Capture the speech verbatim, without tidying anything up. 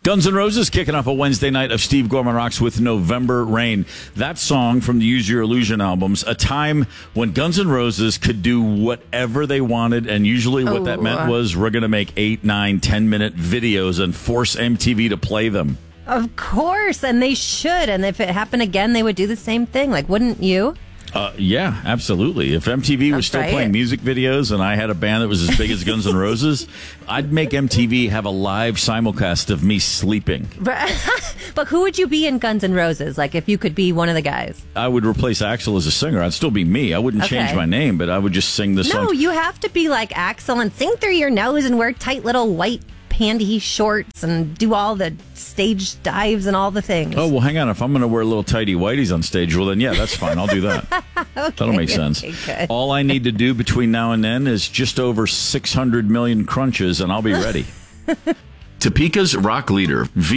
Guns N' Roses kicking off a Wednesday night of Steve Gorman Rocks with November Rain. That song from the Use Your Illusion albums, a time when Guns N' Roses could do whatever they wanted, and usually what oh. that meant was we're going to make eight, nine, ten-minute videos and force M T V to play them. Of course, and they should. And if it happened again, they would do the same thing. Like, wouldn't you? Uh, yeah, absolutely. If M T V was That's still right. playing music videos and I had a band that was as big as Guns N' Roses, I'd make M T V have a live simulcast of me sleeping. But who would you be in Guns N' Roses? Like, if you could be one of the guys? I would replace Axl as a singer. I'd still be me. I wouldn't Okay. change my name, but I would just sing the song. No, you have to be like Axl and sing through your nose and wear tight little white panty shorts and do all the stage dives and all the things. Oh, well, hang on. If I'm going to wear little tighty whities on stage, well, then, yeah, that's fine. I'll do that. okay, That'll make sense. Okay, good. All I need to do between now and then is just over six hundred million crunches, and I'll be ready. Topeka's rock leader,